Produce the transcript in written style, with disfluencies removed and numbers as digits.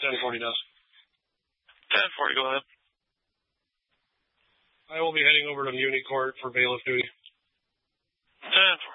1040 does. 1040, go ahead. I will be heading over to Muni Court for bailiff duty. 1040.